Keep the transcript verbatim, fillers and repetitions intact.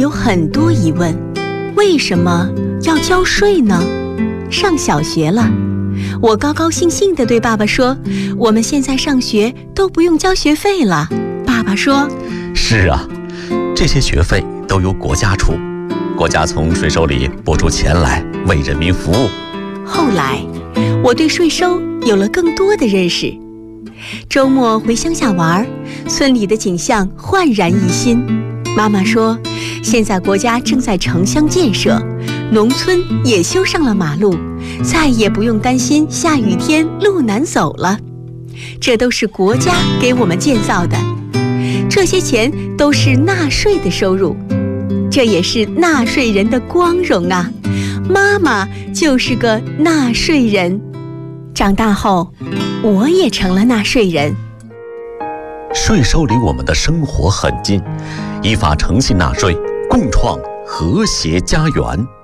有很多疑问，为什么要交税呢？上小学了，我高高兴兴地对爸爸说，我们现在上学都不用交学费了。爸爸说， 是啊，这些学费都由国家出，国家从税收里拨出钱来为人民服务。 后来我对税收有了更多的认识。周末回乡下玩，村里的景象焕然一新。妈妈说，现在国家正在城乡建设，农村也修上了马路，再也不用担心下雨天路难走了。这都是国家给我们建造的，这些钱都是纳税的收入，这也是纳税人的光荣啊！妈妈就是个纳税人。长大后，我也成了纳税人。 税收离我们的生活很近，依法诚信纳税，共创和谐家园。